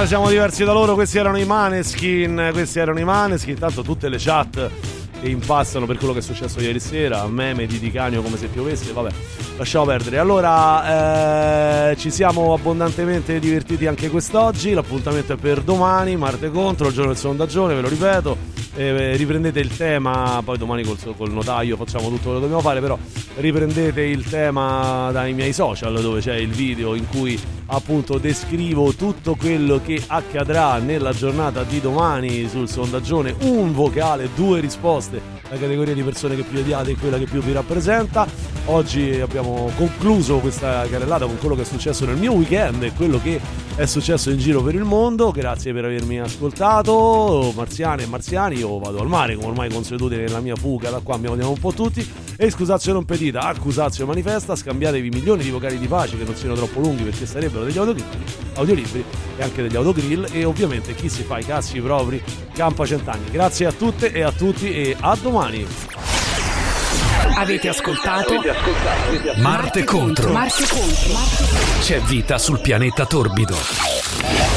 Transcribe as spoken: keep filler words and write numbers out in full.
noi siamo diversi da loro. Questi erano i Maneskin. Questi erano i Maneskin. Intanto tutte le chat che impastano per quello che è successo ieri sera. Meme di Di Canio come se piovesse. Vabbè, lasciamo perdere. Allora, eh, ci siamo abbondantemente divertiti anche quest'oggi. L'appuntamento è per domani, Marte contro, il giorno del sondaggione, ve lo ripeto. Eh, riprendete il tema, poi domani col, col notaio facciamo tutto quello che dobbiamo fare, però riprendete il tema dai miei social, dove c'è il video in cui appunto descrivo tutto quello che accadrà nella giornata di domani sul sondaggione. Un vocale, due risposte, la categoria di persone che più odiate e quella che più vi rappresenta. Oggi abbiamo concluso questa carrellata con quello che è successo nel mio weekend e quello che è successo in giro per il mondo. Grazie per avermi ascoltato, marziane e marziani. Io vado al mare, come ormai consuetudine nella mia fuga da qua, mi odiano un po' tutti. Excusatio non petita, accusatio manifesta. Scambiatevi milioni di vocali di pace che non siano troppo lunghi, perché sarebbero degli audiolibri, audiolibri e anche degli autogrill. E ovviamente chi si fa i cazzi propri campa cent'anni. Grazie a tutte e a tutti e a domani. Avete ascoltato? Avete ascoltato? Marte contro. Marte contro. C'è vita sul pianeta torbido.